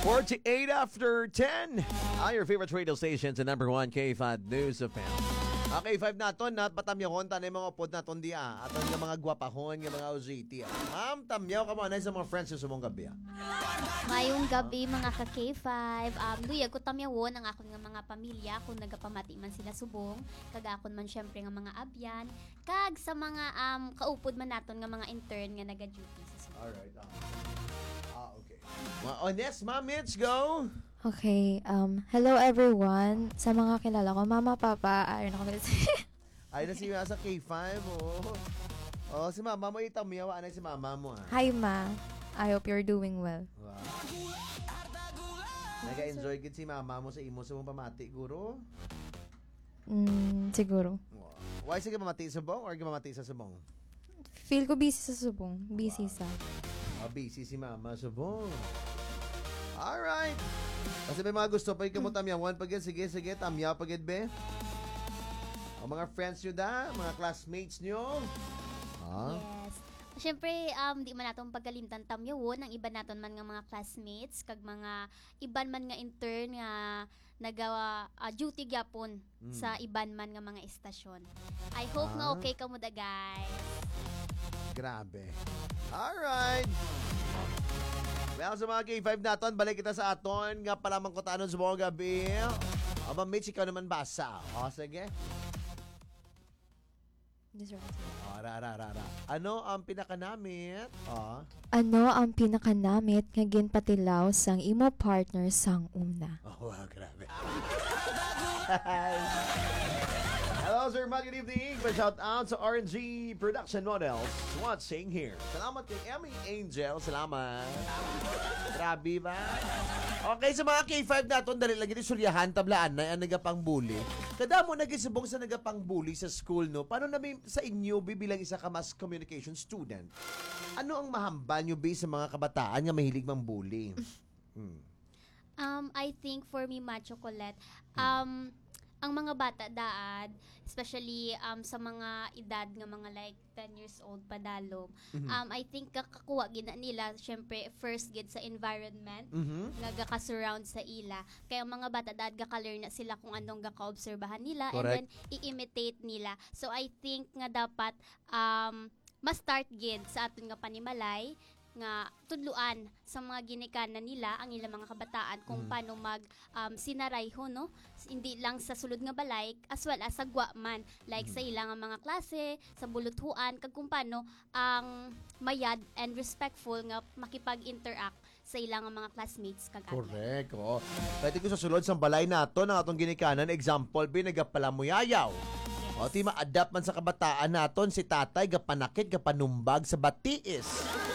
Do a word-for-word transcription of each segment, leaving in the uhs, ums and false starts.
forty-eight after ten. Ah, your favorite radio station sa number one K five News of Pam. Ah, K five naton at patamyahon tanay mga pod naton di ah. At ang mga gwapahon, ng mga O J T ah. Ma'am, tamyaw ka mo na sa mga friends sa mong gabi ah. Mayong gabi mga ka-K five. Um, luyag ko tamyawon ang akon nga mga pamilya kung nagapamati man sila subong. Kag akon man syempre nga mga abyan. Kag sa mga um, kaupod man naton nga mga intern nga naga-duty sa subong. Alright. Ah, ah okay. Ma oh, yes, ma'am, let's go. Okay, um, hello everyone. Sa mga kilala ko, mama, papa, ayun ako. Ay na si sa K five, oh. Oh, si mama mo itamyaw, anay si mama mo ah. Hi, ma. I hope you're doing well. Wow. Nag-enjoy gid si mama mo sa imo sa mong pamati, guro? Mm, siguro. Wow. Why sige pamati sa subong or gimamati sa subong? Feel ko busy sa subong. Busy sa. Ah, busy si mama sa subong. Alright. Kasi may mga gusto pa ikaw mo tamyawan pagid. Sige, sige, tamyaw pagid be. O mga friends nyo da, mga classmates nyo. Ah. Yes. Siyempre, um, di man natong pagkalimtan tamyawon ang iba naton man nga mga classmates kag mga iban man nga intern nga nagawa uh, duty gyapon Mm. sa iban man nga mga estasyon. I hope Ah. nga okay ka mo da guys. Grabe. Alright. Well, sa mga K five naton, balik kita sa aton. Nga pala mang kutanon sa mga gabi. Aba, Mitch, ikaw naman basa. O, sige. O, ra, ra, ra, ra. Ano ang pinakanamit? O. Ano ang pinakanamit nga ginpatilaw sang imo partner sang una? Oh, wow, grabe. Hello, sir. Good evening. Pa-shout out sa R N G Production Models. Watching here. Salamat kay Emmy Angel. Salamat. Grabe ba? Okay, sa mga K five naton, dali lagi ni suryahan, tablaan na ang nagapang bully. Kada mo nagisubong sa nagapang bully sa school, no? Paano na may, sa inyo bibilang isa ka mass communication student? Ano ang mahamba nyo ba sa mga kabataan nga mahilig mang bully? Hmm. Um, I think for me, Macho Colette, um, ang mga bata daad, especially um, sa mga edad nga mga like ten years old padalom, Mhm. um, I think kakakuha gina nila, syempre, first gid sa environment, Mhm. nga gaka-surround sa ila. Kaya ang mga bata daad gaka-learn na sila kung anong gaka-obserbahan nila Correct. and then i-imitate nila. So I think nga dapat um, ma-start gid sa aton nga panimalay nga tudluan sa mga ginikanan nila ang ilang mga kabataan kung Mm. paano mag um, sinarayho no hindi lang sa sulod nga balay as well as sa gwa man like sa ilang nga mga klase sa buluthuan kag kung paano ang mayad and respectful nga makipag-interact sa ilang nga mga classmates kag adlaw. Correct, oh. Pwede ko sa sulod sa balay nato ng atong ginikanan, example, binagapalamuyayaw. O, ti ma-adapt man sa kabataan naton si tatay gapanakit, gapanumbag sa batiis.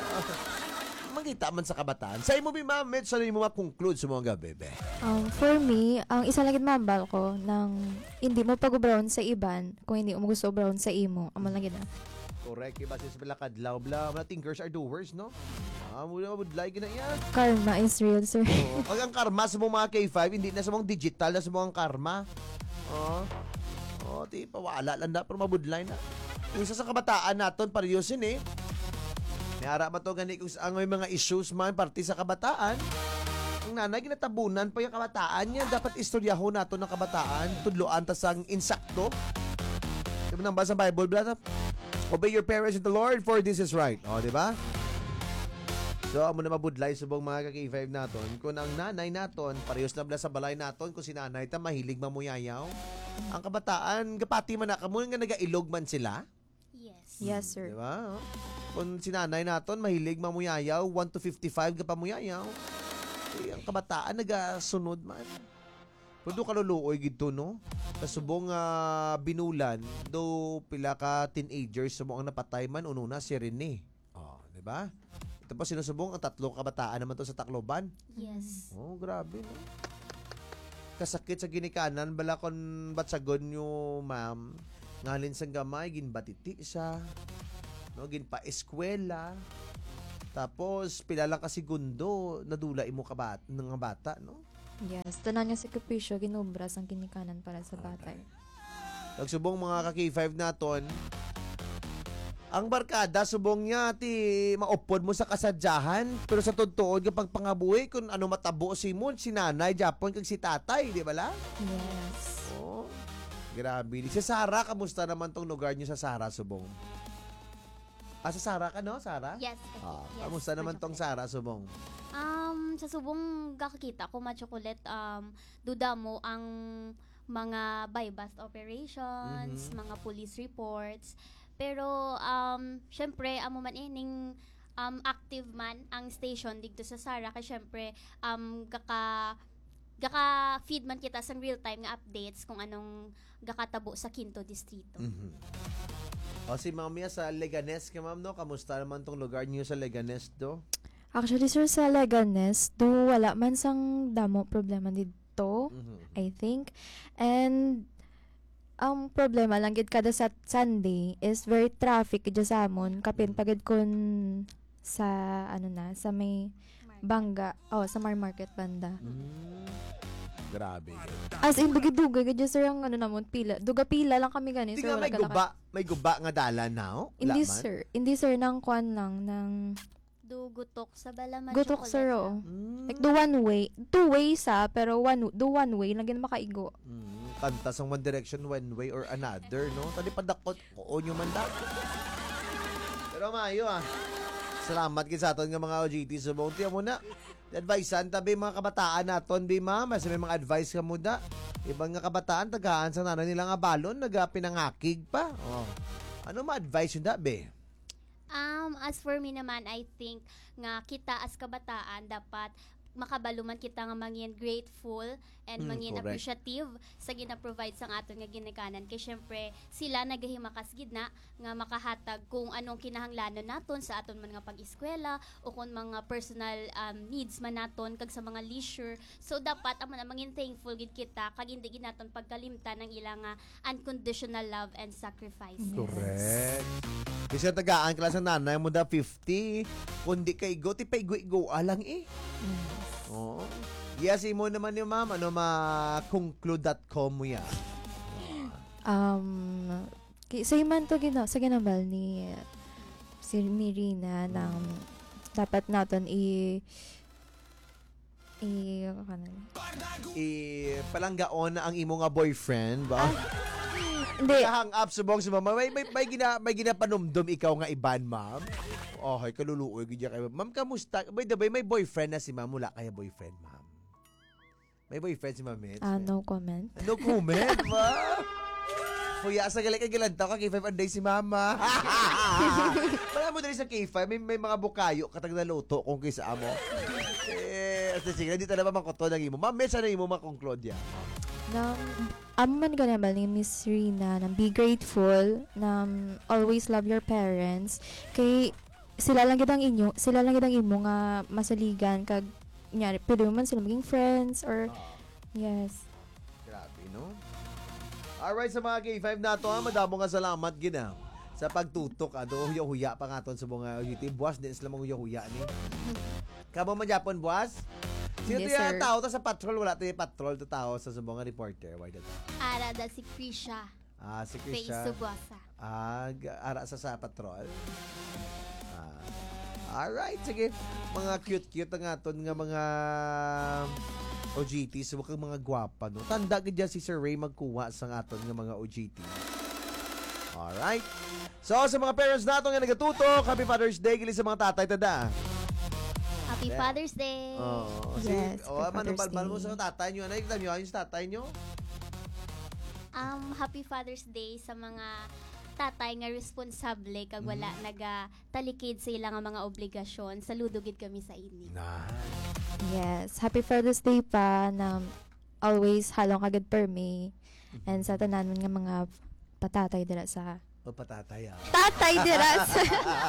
Magita man sa kabataan. Sa imo, ma'am, Mitch, ano mo ma-conclude sa mga gabi, be? Um, for me, ang isa lang mambal ko ng hindi mo pag-brown sa iban kung hindi mo gusto brown sa imo. Amo lang gina. Correct, iba siya sa bilakadlaw, bla, bla, thinkers are doers, no? Ah, mula would like na yan. Karma is real, sir. Oh, pag ang karma sa mga K five, hindi na sa mga digital, na sa mga karma. Oh, oh, ti, pawala lang na, pero mabudlay na. Yung isa sa kabataan naton, pariyusin eh. Nihara man to gani kung ang may mga issues man parte sa kabataan. Ang nanay ginatabunan pa yung kabataan niya. Dapat istoryaho nato ng kabataan. Tudloan tas ang insakto. Diba nang basa Bible, blata? Obey your parents in the Lord for this is right. O, di ba? So, amo na mabudlay subong mga ka-K five naton. Kung ang nanay naton, parehas na bla sa balay naton, kung si nanay ta mahilig mamuyayaw. Ang kabataan, kapati man na, kamu nga nagailog man sila. Yes. Yes, sir. Di ba? Kung si nanay naton mahilig mamuyayaw, one to fifty-five ka pamuyayaw. Eh, ang kabataan nagasunod man. Pwede kaluluoy gito, no? Kasubong uh, binulan, do pila ka teenagers sumo ang napatay man, ununa si Rene. Oh, di ba? Ito pa sinusubong ang tatlo kabataan naman to sa Tacloban. Yes. Oh, grabe, no? Kasakit sa ginikanan, bala kon batsagon nyo, ma'am. Ngalin sang gamay, ginbatiti siya. No, ginpa eskwela. Tapos pila lang kasi gundo nadula imo ka bat ng bata, no? Yes, tanan nga sakripisyo ginubras ang kinikanan para sa bata. Nagsubong mga ka-K five naton. Ang barkada subong niya ti maupod mo sa kasadyahan pero sa totoo kapag pangabuhi kung ano matabo si mo si nanay Japon kag si tatay, di ba la? Yes. Oh. Grabe. Si Sarah, kamusta naman tong lugar niyo sa Sarah subong? Ah, sa Sarah ka no, Sarah? Yes. kasi- Ah, yes, kamusta naman tong ma-chocolate. Sarah subong? Um, sa subong kakakita ko ma-chocolate, um, duda mo ang mga buy-bust operations, Mhm. mga police reports. Pero, um, syempre, amo man ining um, active man ang station dito sa Sara. Kaya syempre, um, gaka, gaka feed man kita sa real-time nga updates kung anong gakatabo sa Quinto Distrito. Mhm. O si Mamia sa Leganes ka ma'am no, kamusta naman tong lugar niyo sa Leganes do? Actually, sir, sa Leganes, do wala man sang damo problema dito, Mhm. I think. And, ang problema lang gid kada sa Sunday is very traffic gid sa amon. Kapin pagid kun sa, ano na, sa may bangga, oh, sa Mar Market banda. Mm. Grabe. As in, dugay-dugay gid sir ang ano namon, pila. Duga-pila lang kami gani. Hindi sir, nga wala may ka guba, may guba nga dala now? Wala Hindi, man? sir. Hindi, sir, nang kwan lang, ng Do gutok sa balaman gutok, sir, chocolate. oo. Mm. Like, do one way. Two ways, ha, pero one, do one way, lang gina makaigo. Mm, kanta sa One Direction, One Way or Another, no? Tadi padakot ko nyo man dak. Pero maayo ah. Salamat kay sa aton nga mga O G T subong tiya mo na. Advicean tabi mga kabataan naton bi ma, mas may mga advice ka mo da. Ibang nga kabataan tagaan sa nanay nila nga balon naga pinangakig pa. Oh. Ano ma-advise yun da be? Um, as for me naman, I think nga kita as kabataan dapat makabaluman kita nga mangin grateful and Mm, mangin correct. appreciative sa gina-provide sang aton nga ginikanan kay syempre sila nagahimakas gid na nga makahatag kung anong kinahanglanon naton sa aton man nga pag-eskwela o kung mga personal um, needs man naton kag sa mga leisure. So dapat amo na mangin thankful gid kita kag hindi gid naton pagkalimtan ng ilang nga unconditional love and sacrifice. Correct. Kasi tagaan ka lang sa nanay mo da fifty. Kundi kay go, ti pa igo-igo alang eh. Oo. Yes, mo naman yung ma'am. Ano ma-conclude dot com mo yan? Um, kay, sa iman to, gina, sa ginabal ni si Mirina ng dapat naton i i kanan. I palanggaon na ang imo nga boyfriend ba? Hindi, Hang up subong sa mama. May, may, may, gina, may ginapanumdum ikaw nga iban, ma'am. Oh, ay kaluluoy gid kay ma'am. Kamusta? By the way, may boyfriend na si ma'am. Wala kaya boyfriend, ma'am. May boyfriend si ma'am. Mitch? ah, no comment. No comment, ba? Kuya, sa galing kay galantaw ka, K five anday si mama. Wala mo dali sa K five, may, may mga bukayo, katag na luto kung kaysa amo. Eh, sige, dito na ba makoto ng imo? Ma'am, may sana imo makong-conclude yan. Nang amo man ganabal ni Miss Rina nang be grateful, nang always love your parents. Kay sila lang gid ang inyo, sila lang gid ang imo nga masaligan kag nyari pwede mo man sila maging friends or yes. Grabe, no? Alright, sa mga K five na to, ha, madamo nga salamat gina sa pagtutok. Ano, huya-huya pa nga ton sa mga U T. Buwas din sila mga huya-huya ni. Kamo man Japon, buwas? Sino Yes, yes, sir. tao to sa patrol? Wala to yung patrol to tao sa subong nga reporter. Why that? Ara da si Krisha Ah, si Face Krisha. Subasa. Ah, g- ara sa sa patrol. Ah. Alright, sige. Mga cute-cute nga ton nga mga O G T. So, kang mga gwapa, no? Tanda ka dyan si Sir Ray magkuha sa aton nga mga O G T. Alright. So, sa mga parents nato nga nagatutok, Happy Father's Day. Kili sa mga tatay, tada. Happy Yeah. Father's Day. Oh, Yes, oh, Happy manubal Father's mo Day. sa tatay nyo. Ano yung nyo? Ayun sa tatay nyo? Um, Happy Father's Day sa mga tatay nga responsable kag wala Mm-hmm. naga talikid sa ilang nga mga obligasyon. Saludo gid kami sa inyo. Nah. Yes, happy Father's Day pa na always halong agad per me. And sa tanan nga mga patatay dira sa O patatay, ah. tatay dira sa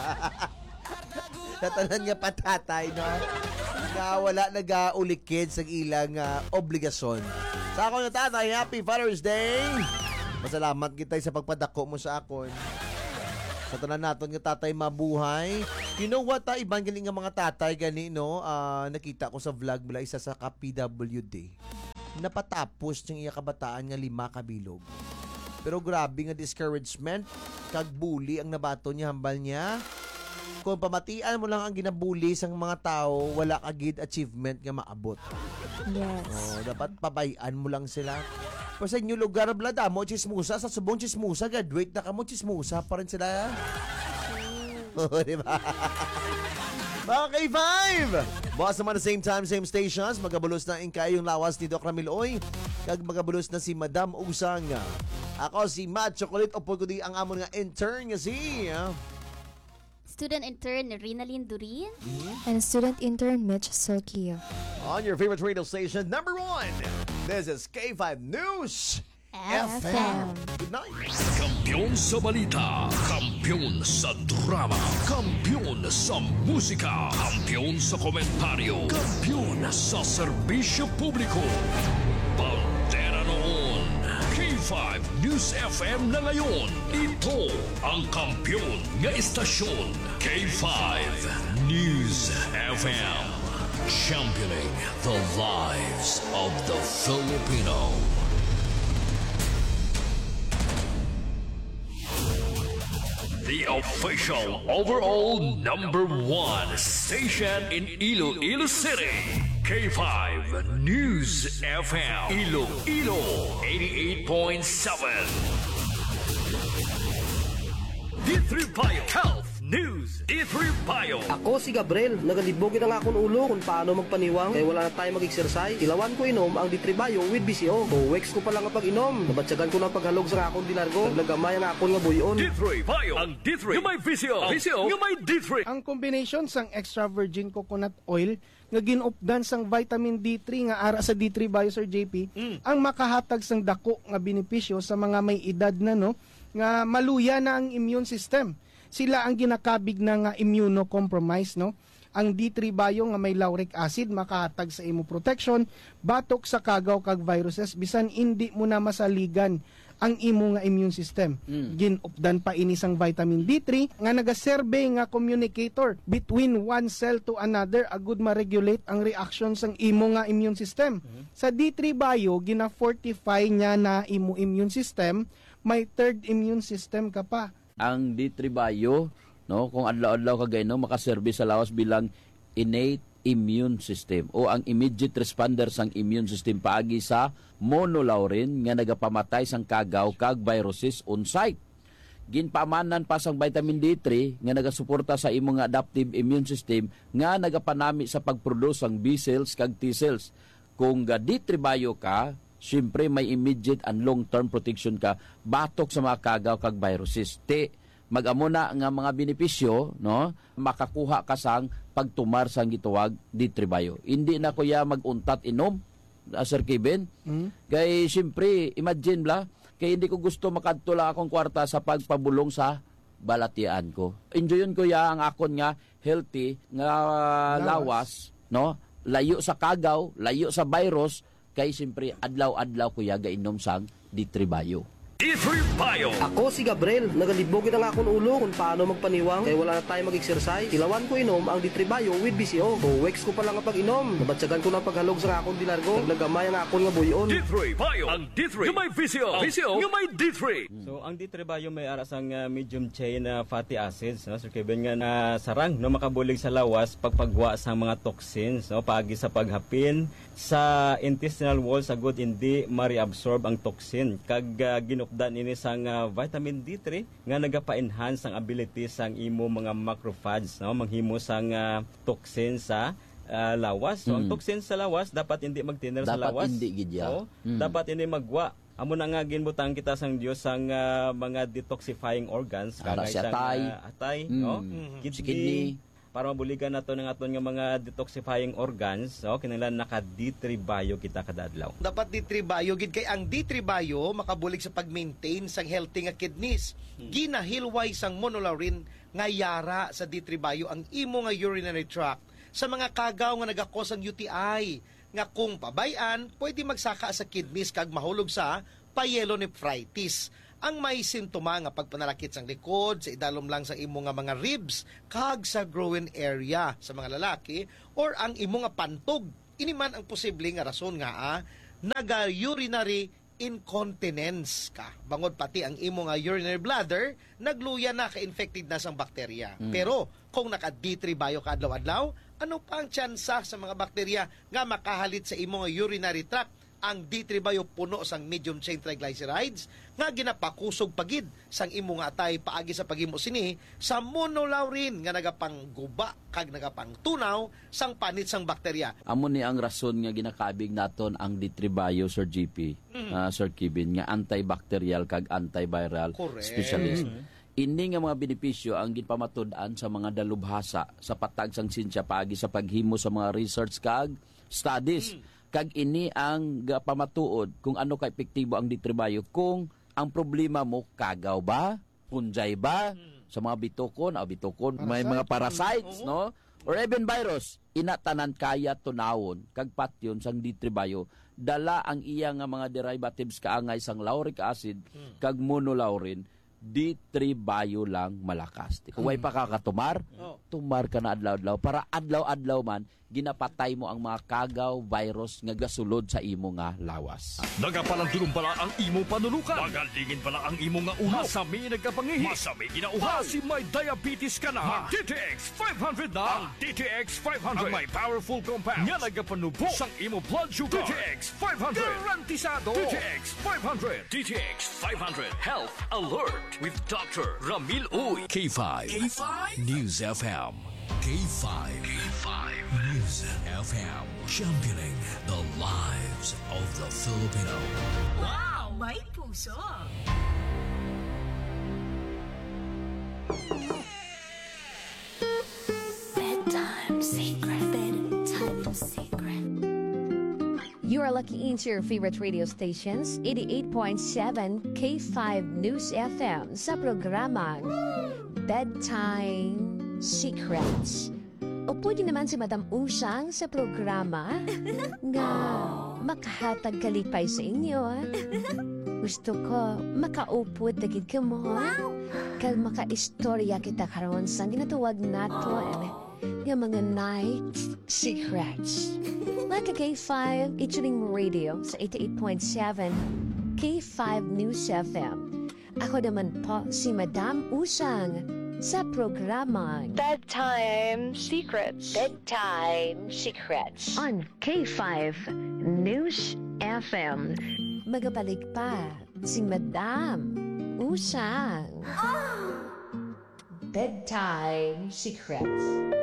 Tatanan nga patatay, no? Nga wala nag-ulikid sa ilang ah, obligasyon. Sa ako na tatay, Happy Father's Day! Masalamat kita sa pagpadako mo sa akon. Sa tanan naton nga tatay mabuhay. You know what, ta, ibang galing nga mga tatay gani, no? Ah, nakita ko sa vlog mula isa sa ka P W D. Napatapos ng iya kabataan nga lima kabilog. Pero grabe nga discouragement, kag bully ang nabato niya hambal niya. Kung pamatian mo lang ang ginabuli sang mga tao, wala ka gid achievement nga maabot. Yes. Oh, dapat pabayaan mo lang sila. Pero sa inyo lugar, blada mo, chismusa, sa subong chismusa, graduate na ka mo, chismusa pa rin sila. Oo, di ba? Mga K five! Bukas naman the same time, same stations, magabulos na ingkay yung lawas ni Doc Ramiloy, kag magabulos na si Madam Usang. Ako si Matt Chocolate, o po ko di ang amon nga intern nga si... ah, Student intern Rinalyn Durin. And student intern Mitch Silkio. On your favorite radio station, number one, this is K five News F M. Good night. Kampiyon sa balita, kampiyon sa drama, kampiyon sa musika, kampiyon sa komentaryo, kampiyon sa serbisyo publiko. Pantera noon, K five News F M na ngayon. Ito ang kampiyon nga istasyon, K five News F M. Championing the lives of the Filipino. The official overall number one station in Iloilo City. K five News F M. Iloilo eighty-eight point seven. D three Bio Health News. D three Bio. Ako si Gabriel, nagalibogin ang akong ulo kung paano magpaniwang kaya wala na tayo mag-exercise. Ilawan ko inom ang D three Bio with B C O. Buwex ko pa lang ang pag-inom. Nabatsagan ko ng paghalog sa akong dilargo. Naglagamay ang akong nga buyon. D three Bio. Ang D three. Yung may V C O. V C O. Yung may D three. Ang combination sang extra virgin coconut oil nga ginupdan sang vitamin D three nga ara sa D three Bio Sir J P ang makahatag sang dako nga benepisyo sa mga may edad na no nga maluya na ang immune system. Sila ang ginakabig na nga immunocompromised no. Ang D three Bio nga may lauric acid makahatag sa imo protection batok sa kagaw kag viruses bisan hindi mo na masaligan ang imo nga immune system. Mm. Ginupdan pa ini sang vitamin D three nga nagaserbe nga communicator between one cell to another agud ma-regulate ang reaction sang imo nga immune system. Mm. Sa D three Bio gina-fortify niya na imo immune system, may third immune system ka pa. Ang D three Bio, no, kung adlaw-adlaw ka gayno makaserbe sa lawas bilang innate immune system o ang immediate responder sang immune system paagi sa monolaurin nga nagapamatay sang kagaw kag viruses on site. Ginpamanan pa sang vitamin D three nga nagasuporta sa imong adaptive immune system nga nagapanami sa pagproduce sang B cells kag T cells. Kung ga D three Bio ka, siyempre may immediate and long-term protection ka batok sa mga kagaw kag viruses. Te, mag-amo na nga mga benepisyo, no, makakuha ka sang pagtumar sang gituwag D three Bio. Hindi na kuya mag-untat inom, uh, Sir Kevin. Mm. Kay siyempre, imagine bla, kay hindi ko gusto makadtula akong kwarta sa pagpabulong sa balatian ko. Enjoyin ko ya ang akon nga healthy nga lawas, no? Layo sa kagaw, layo sa virus, kay siyempre adlaw-adlaw kuya gainom sang D three Bio. D three Bio. Ako si Gabriel, nagalibogin ang akong ulo kung paano magpaniwang kaya wala na tayo mag-exercise. Ilawan ko inom ang D three Bio with B C O. Buwex ko pa lang ang pag-inom. Nabatsagan ko ng paghalog sa akong dilargo. Naglagamay ang akong nga buyon. D three Bio. Ang D three. Yung may V C O. V C O. Yung may D three. So ang D three Bio may aras ang uh, medium chain na uh, fatty acids, no? Sir Kevin nga na sarang no makabulig sa lawas pagpagwa sa mga toxins, no, paagi sa paghapin sa intestinal wall sa good hindi ma-reabsorb ang toxin kag uh, ginupdan ini sang uh, vitamin D three nga nagapa-enhance ang ability sang imo mga macrophages, no, manghimo sang uh, toxin sa uh, lawas. So mm. ang toxin sa lawas dapat hindi magtiner sa lawas. Dapat hindi gidya. So, mm. dapat hindi magwa. Amo na nga ginbutang kita sang Dios sang uh, mga detoxifying organs kagay sang atay, uh, atay mm. no, mm-hmm. kidney, kidney para mabuligan nato ng aton nga mga detoxifying organs, no, kinahanglan naka D three Bio kita kada adlaw. Dapat D three Bio gid kay ang D three Bio makabulig sa pag-maintain sang healthy nga kidneys. Hmm. Ginahilway sang monolaurin nga yara sa D three Bio ang imo nga urinary tract sa mga kagaw nga nagakos ang U T I nga kung pabayan pwede magsaka sa kidneys kag mahulog sa pyelonephritis. Ang may simptoma nga pagpanalakit sang likod, sa idalom lang sa imo nga mga ribs, kag sa groin area sa mga lalaki, or ang imo nga pantog. Ini man ang posible nga rason nga ah, naga-urinary incontinence ka. Bangod pati ang imo nga urinary bladder, nagluya na ka-infected na sang bakterya. Pero kung naka-D three bio ka adlaw-adlaw, ano pa ang tsansa sa mga bakterya nga makahalit sa imo nga urinary tract? Ang D three bio puno sang medium chain triglycerides nga ginapakusog pagid sang imo nga atay paagi sa paghimo sini sa monolaurin nga nagapangguba kag nagapangtunaw sang panit sang bakterya. Amo ni ang rason nga ginakabig naton ang D three bio, Sir G P, ah, Sir Kevin, nga antibacterial kag antiviral Correct. specialist. Ini nga mga benepisyo ang ginpamatud-an sa mga dalubhasa sa patag sang sinsya paagi sa paghimo sa mga research kag studies. Kag ini ang pamatuod kung ano ka epektibo ang D three bio kung ang problema mo kagaw ba, punjay ba, sa mga bitokon, o bitokon, may mga parasites, no? Or even virus, inatanan kaya tunawon kag patyon sang D three bio dala ang iya nga mga derivatives kaangay sang lauric acid kag monolaurin. D three bio lang malakas. Kung way pa kakatumar, tumar ka na adlaw-adlaw para adlaw-adlaw man ginapatay mo ang mga kagaw virus nga gasulod sa imo nga lawas. Nagapalandulong pala ang imo panulukan. Magalingin pala ang imo nga ulo. Masami nagkapangihi. Masami ginauha. Si may diabetes ka na. Mag D T X five hundred na. Ang D T X five hundred. Ang may powerful compounds. Nga nagapanubo sang imo blood sugar. D T X five hundred. Garantisado. D T X five hundred. D T X five hundred. Health Alert with Doctor Ramil Uy. K five. K five. News F M. K five. K five. News F M. Championing the lives of the Filipino. Wow! May puso! Bedtime secret. Bedtime secret. You are lucky into your favorite radio stations, eighty-eight point seven K five News F M sa programang Bedtime Secrets. O pwede naman si Madam Usang sa programa nga makahatag kalipay sa inyo. Gusto ko makaupod dagid ka mo. Kag makaistorya kita karon sa ginatawag naton nga mga night secrets. Like a K five Ichiring Radio sa eighty-eight point seven K five News F M. Ako naman po si Madam Usang sa programang Bedtime Secrets. Bedtime Secrets. On K five News F M. Magabalik pa si Madam Usang. Bedtime Secrets.